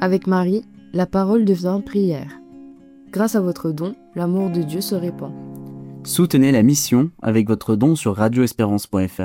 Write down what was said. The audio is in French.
Avec Marie, la parole devient prière. Grâce à votre don, l'amour de Dieu se répand. Soutenez la mission avec votre don sur radioespérance.fr.